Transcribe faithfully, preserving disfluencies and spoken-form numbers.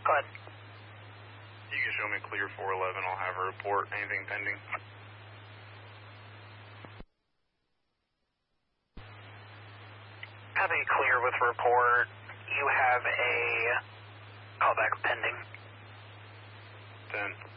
Go ahead. You can show me clear four eleven. I'll have a report. Anything pending? Having clear with report. You have a callback pending. ten.